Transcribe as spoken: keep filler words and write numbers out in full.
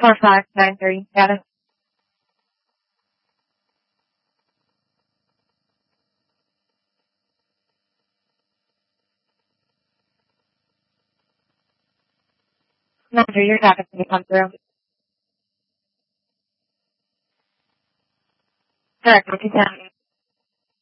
four five nine three. Got it. nine three, your packet's going to come through. Correct, two ten.